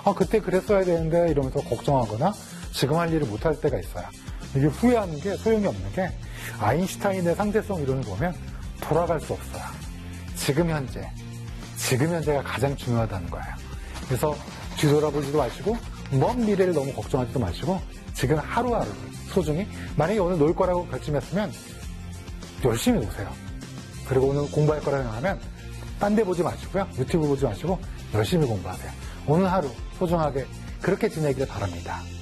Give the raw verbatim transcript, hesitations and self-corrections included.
아, 그때 그랬어야 되는데 이러면서 걱정하거나 지금 할 일을 못할 때가 있어요. 이게 후회하는 게 소용이 없는 게 아인슈타인의 상대성 이론을 보면 돌아갈 수 없어요. 지금 현재, 지금 현재가 가장 중요하다는 거예요. 그래서 뒤돌아보지도 마시고 먼 미래를 너무 걱정하지도 마시고 지금 하루하루를 소중히, 만약에 오늘 놀 거라고 결심했으면 열심히 노세요. 그리고 오늘 공부할 거라고 생각하면 딴 데 보지 마시고요. 유튜브 보지 마시고 열심히 공부하세요. 오늘 하루 소중하게 그렇게 지내기를 바랍니다.